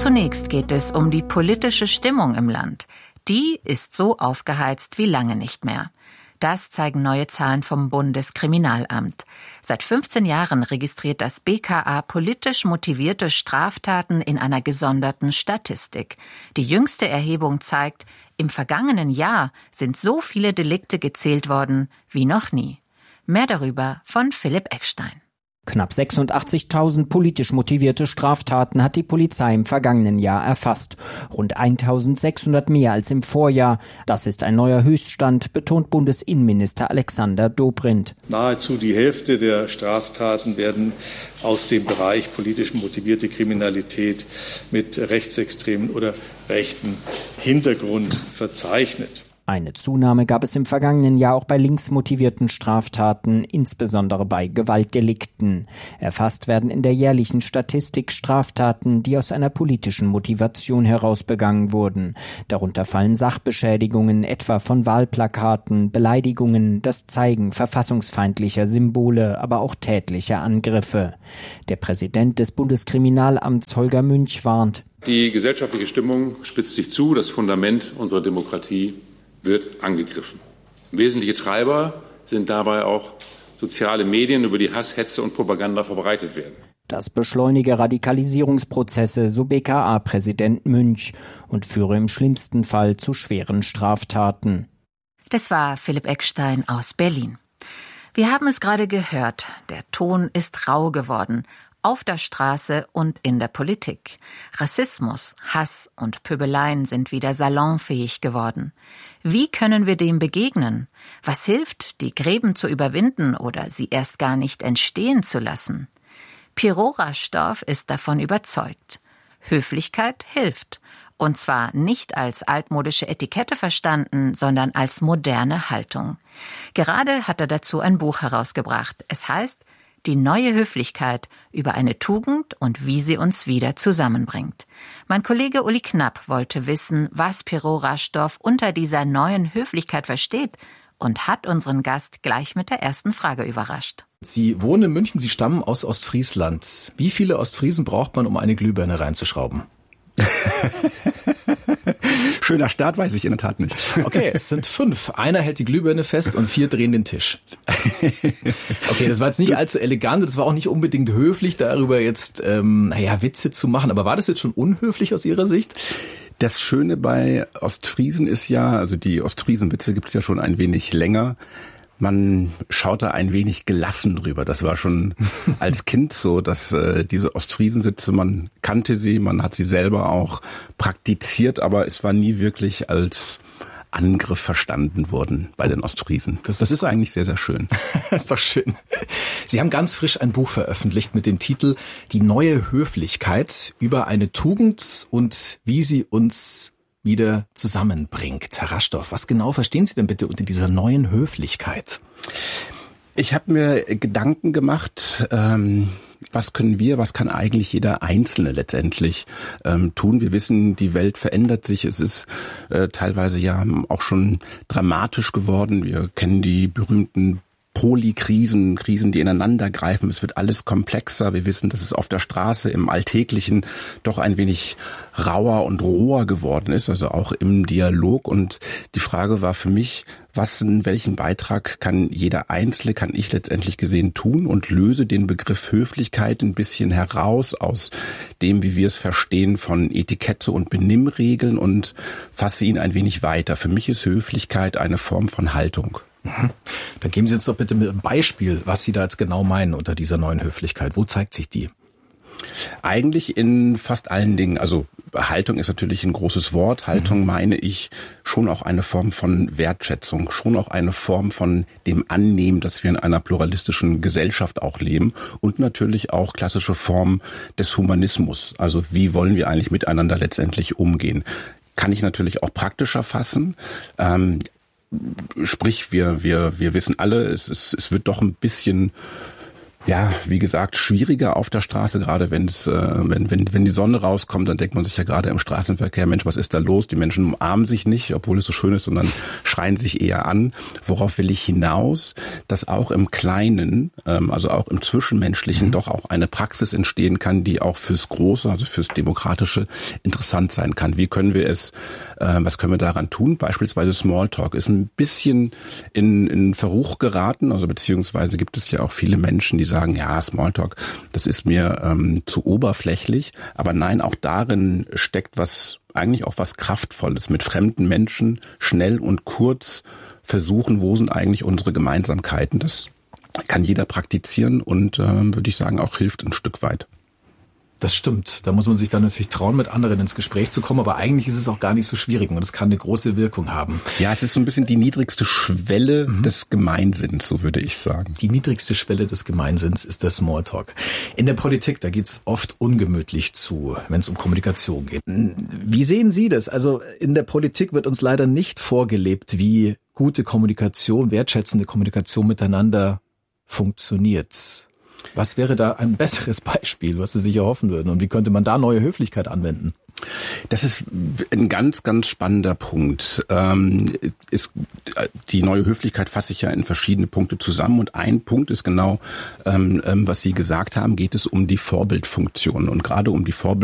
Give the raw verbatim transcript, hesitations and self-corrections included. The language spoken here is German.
Zunächst geht es um die politische Stimmung im Land. Die ist so aufgeheizt wie lange nicht mehr. Das zeigen neue Zahlen vom Bundeskriminalamt. Seit fünfzehn Jahren registriert das B K A politisch motivierte Straftaten in einer gesonderten Statistik. Die jüngste Erhebung zeigt, im vergangenen Jahr sind so viele Delikte gezählt worden wie noch nie. Mehr darüber von Philipp Eckstein. Knapp sechsundachtzigtausend politisch motivierte Straftaten hat die Polizei im vergangenen Jahr erfasst. Rund eintausendsechshundert mehr als im Vorjahr. Das ist ein neuer Höchststand, betont Bundesinnenminister Alexander Dobrindt. Nahezu die Hälfte der Straftaten werden aus dem Bereich politisch motivierte Kriminalität mit rechtsextremen oder rechten Hintergrund verzeichnet. Eine Zunahme gab es im vergangenen Jahr auch bei linksmotivierten Straftaten, insbesondere bei Gewaltdelikten. Erfasst werden in der jährlichen Statistik Straftaten, die aus einer politischen Motivation heraus begangen wurden. Darunter fallen Sachbeschädigungen, etwa von Wahlplakaten, Beleidigungen, das Zeigen verfassungsfeindlicher Symbole, aber auch tätliche Angriffe. Der Präsident des Bundeskriminalamts, Holger Münch, warnt: Die gesellschaftliche Stimmung spitzt sich zu, das Fundament unserer Demokratie wird angegriffen. Wesentliche Treiber sind dabei auch soziale Medien, über die Hass, Hetze und Propaganda verbreitet werden. Das beschleunige Radikalisierungsprozesse, so B K A-Präsident Münch, und führe im schlimmsten Fall zu schweren Straftaten. Das war Philipp Eckstein aus Berlin. Wir haben es gerade gehört, der Ton ist rau geworden. Auf der Straße und in der Politik. Rassismus, Hass und Pöbeleien sind wieder salonfähig geworden. Wie können wir dem begegnen? Was hilft, die Gräben zu überwinden oder sie erst gar nicht entstehen zu lassen? Piero Raschdorf ist davon überzeugt. Höflichkeit hilft. Und zwar nicht als altmodische Etikette verstanden, sondern als moderne Haltung. Gerade hat er dazu ein Buch herausgebracht. Es heißt Die neue Höflichkeit, über eine Tugend und wie sie uns wieder zusammenbringt. Mein Kollege Uli Knapp wollte wissen, was Piero Raschdorf unter dieser neuen Höflichkeit versteht und hat unseren Gast gleich mit der ersten Frage überrascht. Sie wohnen in München, Sie stammen aus Ostfriesland. Wie viele Ostfriesen braucht man, um eine Glühbirne reinzuschrauben? Schöner Start, weiß ich in der Tat nicht. Okay, es sind fünf. Einer hält die Glühbirne fest und vier drehen den Tisch. Okay, das war jetzt nicht allzu elegant, das war auch nicht unbedingt höflich, darüber jetzt ähm, naja, Witze zu machen. Aber war das jetzt schon unhöflich aus Ihrer Sicht? Das Schöne bei Ostfriesen ist ja, also die Ostfriesen-Witze gibt's ja schon ein wenig länger. Man schaut da ein wenig gelassen drüber. Das war schon als Kind so, dass äh, diese Ostfriesensitze, man kannte sie, man hat sie selber auch praktiziert, aber es war nie wirklich als Angriff verstanden worden bei den Ostfriesen. Das, das ist eigentlich sehr, sehr schön. Das ist doch schön. Sie haben ganz frisch ein Buch veröffentlicht mit dem Titel Die neue Höflichkeit, über eine Tugend und wie sie uns wieder zusammenbringt. Herr Raschdorf, was genau verstehen Sie denn bitte unter dieser neuen Höflichkeit? Ich habe mir Gedanken gemacht, ähm, was können wir, was kann eigentlich jeder Einzelne letztendlich ähm, tun? Wir wissen, die Welt verändert sich. Es ist äh, teilweise ja auch schon dramatisch geworden. Wir kennen die berühmten Polykrisen, Krisen, die ineinander greifen. Es wird alles komplexer. Wir wissen, dass es auf der Straße im Alltäglichen doch ein wenig rauer und roher geworden ist, also auch im Dialog. Und die Frage war für mich, was, in welchen Beitrag kann jeder Einzelne, kann ich letztendlich gesehen tun, und löse den Begriff Höflichkeit ein bisschen heraus aus dem, wie wir es verstehen, von Etikette und Benimmregeln und fasse ihn ein wenig weiter. Für mich ist Höflichkeit eine Form von Haltung. Dann geben Sie uns doch bitte mit einem Beispiel, was Sie da jetzt genau meinen unter dieser neuen Höflichkeit. Wo zeigt sich die? Eigentlich in fast allen Dingen. Also Haltung ist natürlich ein großes Wort. Haltung mhm. meine ich schon auch eine Form von Wertschätzung, schon auch eine Form von dem Annehmen, dass wir in einer pluralistischen Gesellschaft auch leben, und natürlich auch klassische Form des Humanismus. Also wie wollen wir eigentlich miteinander letztendlich umgehen? Kann ich natürlich auch praktischer fassen. Ähm, Sprich, wir wir wir wissen alle, es es, es wird doch ein bisschen Ja, wie gesagt, schwieriger auf der Straße, gerade wenn es, äh, wenn, wenn, wenn die Sonne rauskommt, dann denkt man sich ja gerade im Straßenverkehr, Mensch, was ist da los? Die Menschen umarmen sich nicht, obwohl es so schön ist, sondern schreien sich eher an. Worauf will ich hinaus? Dass auch im Kleinen, ähm, also auch im Zwischenmenschlichen, mhm. doch auch eine Praxis entstehen kann, die auch fürs Große, also fürs Demokratische interessant sein kann. Wie können wir es, äh, was können wir daran tun? Beispielsweise Smalltalk ist ein bisschen in, in Verruch geraten, also beziehungsweise gibt es ja auch viele Menschen, die sagen, sagen, ja, Smalltalk, das ist mir ähm, zu oberflächlich. Aber nein, auch darin steckt was, eigentlich auch was Kraftvolles. Mit fremden Menschen schnell und kurz versuchen, wo sind eigentlich unsere Gemeinsamkeiten. Das kann jeder praktizieren und, ähm, würde ich sagen, auch hilft ein Stück weit. Das stimmt. Da muss man sich dann natürlich trauen, mit anderen ins Gespräch zu kommen. Aber eigentlich ist es auch gar nicht so schwierig und es kann eine große Wirkung haben. Ja, es ist so ein bisschen die niedrigste Schwelle mhm. des Gemeinsinns, so würde ich sagen. Die niedrigste Schwelle des Gemeinsinns ist der Smalltalk. In der Politik, da geht's oft ungemütlich zu, wenn es um Kommunikation geht. Wie sehen Sie das? Also in der Politik wird uns leider nicht vorgelebt, wie gute Kommunikation, wertschätzende Kommunikation miteinander funktioniert. Was wäre da ein besseres Beispiel, was Sie sich erhoffen würden? Und wie könnte man da neue Höflichkeit anwenden? Das ist ein ganz, ganz spannender Punkt. Ähm, ist, die neue Höflichkeit fasse ich ja in verschiedene Punkte zusammen. Und ein Punkt ist genau, ähm, was Sie gesagt haben, geht es um die Vorbildfunktion. Und gerade um die Vorbildfunktion